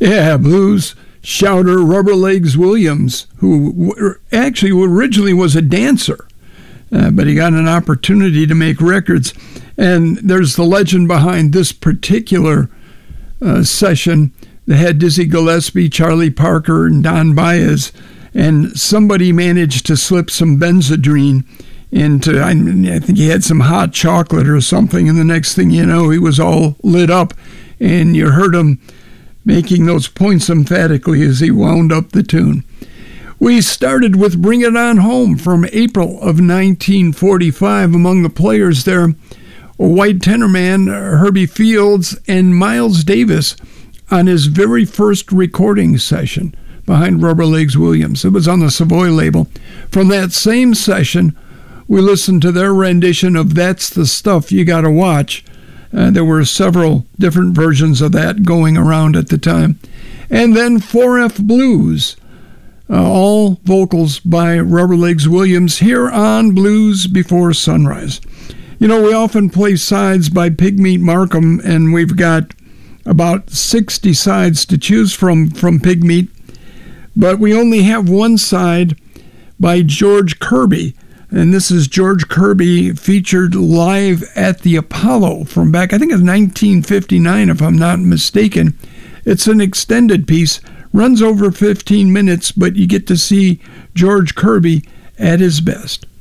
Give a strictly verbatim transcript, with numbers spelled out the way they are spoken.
Yeah, blues shouter Rubber Legs Williams, who actually originally was a dancer, uh, but he got an opportunity to make records. And there's the legend behind this particular uh, session. They had Dizzy Gillespie, Charlie Parker, and Don Baez, and somebody managed to slip some Benzedrine into, I, I think he had some hot chocolate or something, and the next thing you know, he was all lit up, and you heard him making those points emphatically as he wound up the tune. We started with Bring It On Home from April of nineteen forty-five. Among the players there, a white tenor man, Herbie Fields, and Miles Davis on his very first recording session behind Rubber Legs Williams. It was on the Savoy label. From that same session, we listened to their rendition of That's the Stuff You Gotta Watch. Uh, there were several different versions of that going around at the time. And then four F Blues, uh, all vocals by Rubber Legs Williams here on Blues Before Sunrise. You know, we often play sides by Pigmeat Markham, and we've got about sixty sides to choose from from Pigmeat, but we only have one side by George Kirby, and this is George Kirby featured live at the Apollo from back, I think it's nineteen fifty-nine, if I'm not mistaken. It's an extended piece, runs over fifteen minutes, but you get to see George Kirby at his best.